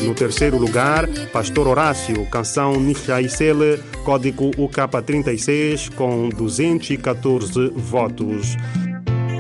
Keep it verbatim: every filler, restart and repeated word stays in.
No terceiro lugar, Pastor Horácio, canção Nichaisele, código U K trinta e seis, com duzentos e catorze votos.